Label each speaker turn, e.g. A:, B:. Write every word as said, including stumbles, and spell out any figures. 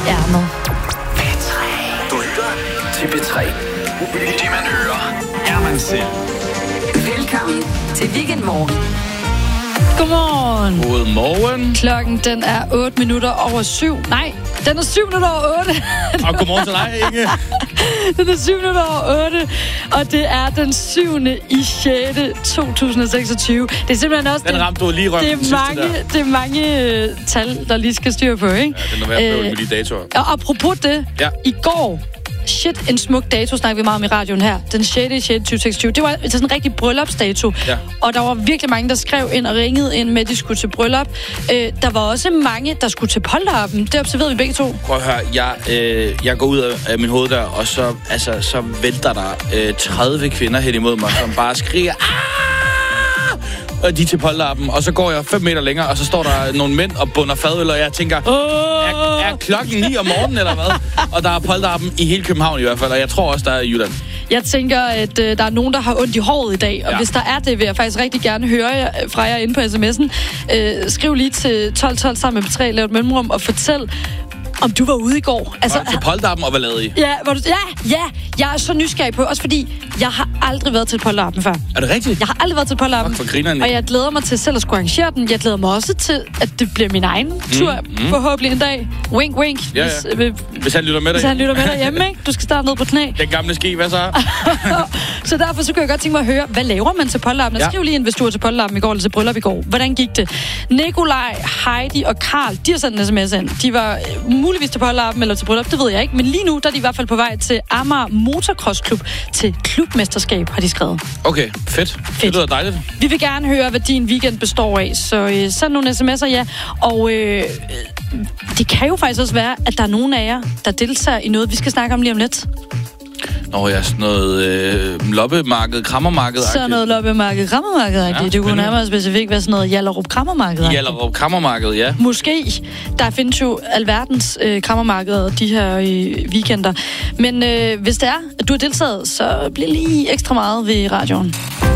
A: ærmet.
B: P tre. Du lytter til P tre. Det man hører, er man selv.
C: Velkommen til Weekendmorgen.
A: Godmorgen.
D: Godmorgen.
A: Klokken, den er otte minutter over syv. Nej, den er syv minutter over otte.
D: Og godmorgen til dig, Inge.
A: Den er syv minutter over otte, og det er den syvende i sjette to tusind seksogtyve. Det er simpelthen også...
D: Den ramte du lige røven
A: det, det er mange, det er mange uh, tal, der lige skal styre på, ikke?
D: Ja, den er værd at prøve med de datoer.
A: Og apropos det,
D: ja.
A: I går... Shit, en smuk dato snakker vi meget om i radioen her. Den sjette i sjette tyve seksogtyve. Det var sådan en rigtig bryllupsdato.
D: Ja.
A: Og der var virkelig mange, der skrev ind og ringede ind med, at de skulle til bryllup. Øh, der var også mange, der skulle til polterappen. Det observerede vi begge to.
D: Prøv at høre, jeg, øh, jeg går ud af, af min hoved der, og så, altså, så vælter der øh, tredive kvinder hen imod mig, som bare skriger, og de til polterappen, og så går jeg fem meter længere, og så står der nogle mænd og bunder fadøl, og jeg tænker, er, er klokken ni om morgenen, eller hvad? Og der er polterappen i hele København i hvert fald, og jeg tror også, der er i Jylland.
A: Jeg tænker, at øh, der er nogen, der har ondt i håret i dag, og ja. Hvis der er det, vil jeg faktisk rigtig gerne høre jer, fra jer inde på sms'en. Øh, skriv lige til tolv tolv sammen med P tre, lav et mellemrum, og fortæl, om du var ude i går.
D: Altså, til polterappen, og hvad lavede I?
A: Ja, var du, ja, ja, jeg er så nysgerrig på, også fordi jeg har aldrig været til polterappen før.
D: Er det rigtigt?
A: Jeg har aldrig været til polterappen.
D: For grinerne.
A: Og jeg glæder mig til selv at skulle arrangere den. Jeg glæder mig også til, at det bliver min egen mm, tur, mm. forhåbentlig en dag. Wink, wink.
D: Ja, ja. Hvis, hvis han lytter med dig.
A: Hvis han lytter med dig hjemme, ikke? Du skal starte ned på knæ.
D: Den gamle ski, hvad så?
A: Så derfor så kunne jeg godt tænke mig at høre, hvad laver man til polterappen? Ja. Skriv lige ind, hvis du var til polterappen i går, eller til bryllup i går. Hvordan gik det? Nikolaj, Heidi og Karl, de har sendt en sms ind. De var muligvis til polterappen eller til bryllup, det ved jeg ikke. Men lige nu, der er de i hvert fald på vej til Amager Motocross Klub til klubmesterskab, har de skrevet.
D: Okay, fedt. fedt. Det lyder dejligt.
A: Vi vil gerne høre, hvad din weekend består af, så øh, send nogle sms'er, ja. Og øh, det kan jo faktisk også være, at der er nogen af jer, der deltager i noget, vi skal snakke om lige om lidt.
D: Nå ja, sådan noget øh, loppemarked, krammermarked.
A: Sådan noget loppemarked, krammermarked. Ja, det kunne nærmere specifikt være sådan noget Hjallerup krammermarked.
D: Hjallerup krammermarked, ja.
A: Måske. Der findes jo alverdens øh, krammermarkeder de her øh, weekender. Men øh, hvis det er, at du har deltaget, så bliver lige ekstra meget ved radioen.